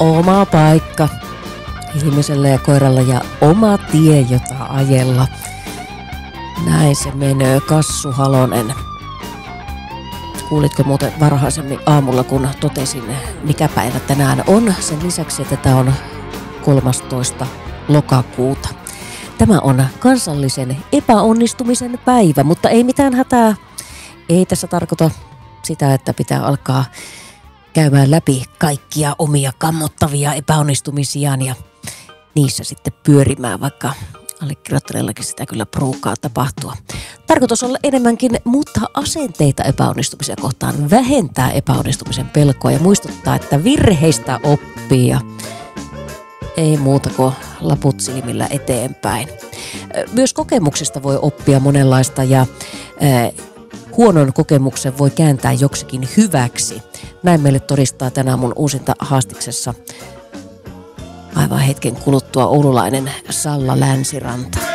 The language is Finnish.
oma paikka ihmisellä ja koiralla ja oma tie, jota ajella. Näin se menee, Kassu Halonen. Kuulitko muuten varhaisemmin aamulla, kun totesin, mikä päivä tänään on? Sen lisäksi, että tämä on 13. lokakuuta. Tämä on kansallisen epäonnistumisen päivä, mutta ei mitään hätää. Ei tässä tarkoita sitä, että pitää alkaa käymään läpi kaikkia omia kammottavia epäonnistumisiaan ja niissä sitten pyörimään, vaikka allekirjoittaneellakin sitä kyllä pruukaa tapahtua. Tarkoitus olla enemmänkin muuttaa asenteita epäonnistumisia kohtaan, vähentää epäonnistumisen pelkoa ja muistuttaa, että virheistä oppii ja ei muuta kuin laput silmillä eteenpäin. Myös kokemuksista voi oppia monenlaista ja huonon kokemuksen voi kääntää joksikin hyväksi. Näin meille todistaa tänään mun uusinta haastiksessa aivan hetken kuluttua oululainen Salla Länsiranta.